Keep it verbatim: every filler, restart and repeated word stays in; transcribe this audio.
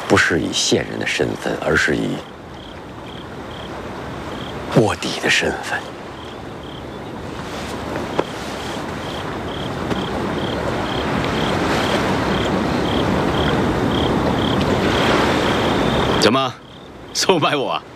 不是以线人的身份，而是以卧底的身份。 怎么，收买我啊？